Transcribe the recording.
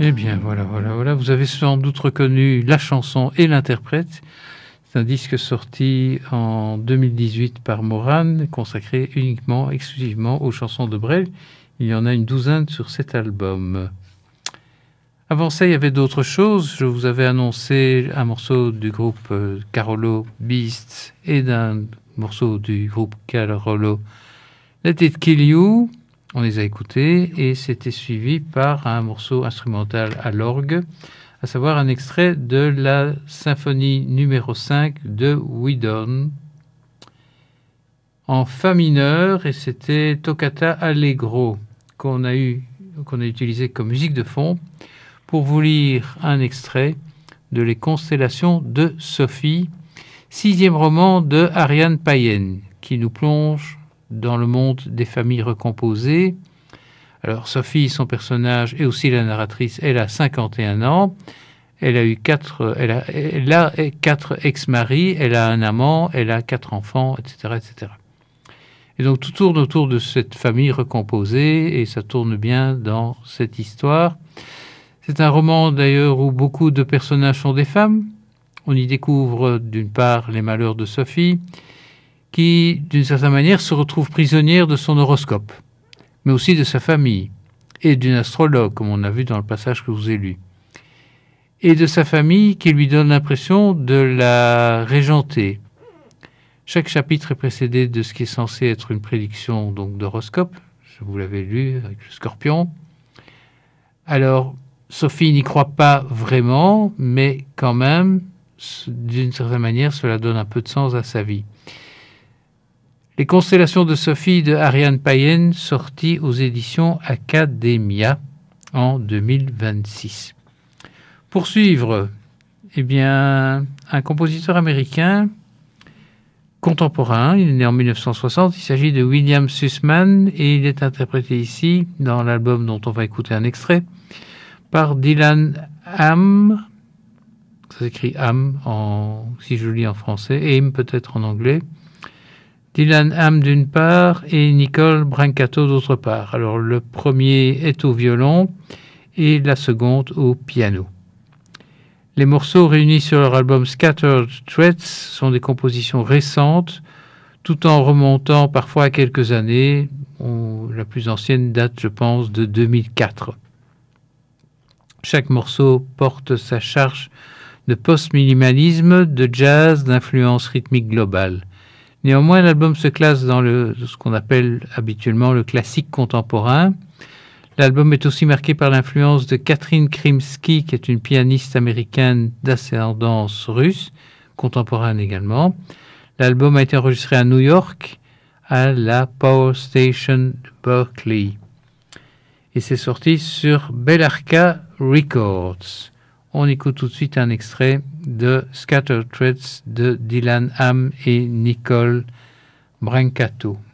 Eh bien, voilà. Vous avez sans doute reconnu la chanson et l'interprète. C'est un disque sorti en 2018 par Morane, consacré exclusivement aux chansons de Brel. Il y en a une douzaine sur cet album. Avant ça, il y avait d'autres choses. Je vous avais annoncé un morceau du groupe Carolo Beast et d'un morceau du groupe Carolo Let It Kill You. On les a écoutés et c'était suivi par un morceau instrumental à l'orgue, à savoir un extrait de la symphonie numéro 5 de Widon en fa mineur, et c'était Toccata Allegro qu'on a utilisé comme musique de fond pour vous lire un extrait de Les Constellations de Sophie, 6e roman de Ariane Payen, qui nous plonge dans le monde des familles recomposées. Alors Sophie, son personnage, et aussi la narratrice, elle a 51 ans. Elle a 4 ex-maris, elle a un amant, elle a 4 enfants, etc., etc. Et donc tout tourne autour de cette famille recomposée, et ça tourne bien dans cette histoire. C'est un roman d'ailleurs où beaucoup de personnages sont des femmes. On y découvre d'une part les malheurs de Sophie, qui d'une certaine manière se retrouve prisonnière de son horoscope, mais aussi de sa famille, et d'une astrologue, comme on a vu dans le passage que je vous ai lu, et de sa famille qui lui donne l'impression de la régenter. Chaque chapitre est précédé de ce qui est censé être une prédiction donc d'horoscope. Vous l'avez lu avec le Scorpion. Alors, Sophie n'y croit pas vraiment, mais quand même, d'une certaine manière, cela donne un peu de sens à sa vie. Les Constellations de Sophie de Ariane Payen, sorti aux éditions Academia en 2026. Pour suivre, eh bien, un compositeur américain contemporain, il est né en 1960, il s'agit de William Sussman et il est interprété ici, dans l'album dont on va écouter un extrait, par Dylan Ham, ça s'écrit Ham, si je lis en français, et Ham peut-être en anglais. Dylan Ham d'une part et Nicole Brancato d'autre part. Alors le premier est au violon et la seconde au piano. Les morceaux réunis sur leur album Scattered Threads sont des compositions récentes, tout en remontant parfois à quelques années. La plus ancienne date, je pense, de 2004. Chaque morceau porte sa charge de post-minimalisme, de jazz, d'influence rythmique globale. Néanmoins, l'album se classe dans ce qu'on appelle habituellement le classique contemporain. L'album est aussi marqué par l'influence de Catherine Krimsky, qui est une pianiste américaine d'ascendance russe, contemporaine également. L'album a été enregistré à New York, à la Power Station de Berkeley. Et c'est sorti sur Bellarca Records. On écoute tout de suite un extrait de Scattered Threads de Dylan Ham et Nicole Brancato.